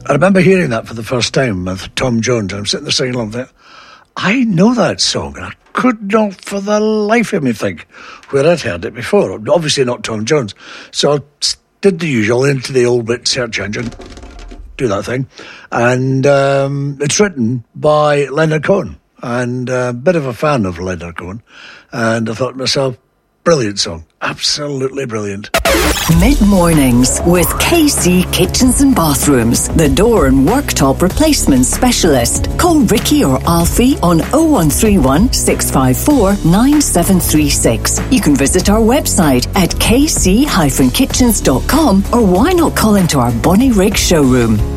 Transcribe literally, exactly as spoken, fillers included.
I remember hearing that for the first time with Tom Jones, and I'm sitting there singing along there. I know that song, and I could not for the life of me think where I'd heard it before. Obviously not Tom Jones. So I did the usual, into the old bit search engine, do that thing, and um, it's written by Leonard Cohen, and a uh, bit of a fan of Leonard Cohen, and I thought to myself, brilliant song, absolutely brilliant. Mid-mornings with K C Kitchens and Bathrooms, the door and worktop replacement specialist. Call Ricky or Alfie on oh one three one, six five four, nine seven three six. You can visit our website at k c dash kitchens dot com, or why not call into our Bonnie Rig showroom.